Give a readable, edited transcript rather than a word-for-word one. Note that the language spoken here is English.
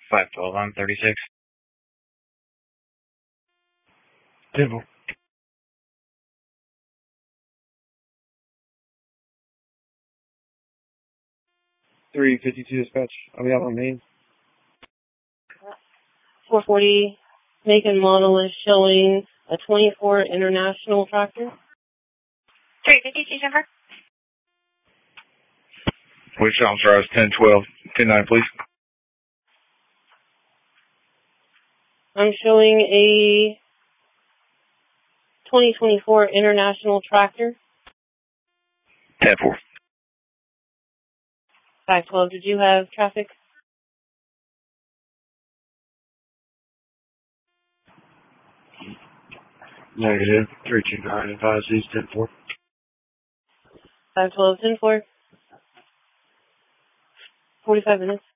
512 on 36. 10-4. 352 dispatch. I'll be out on main. 440 make and model is showing a 24 International tractor. 352 Jennifer. Which officer? I was 1012. 10-9, please. I'm showing a 2024 International tractor. 10-4. 512, did you have traffic? Negative. 329 advise East 10-4. 512, 10-4. 45 minutes.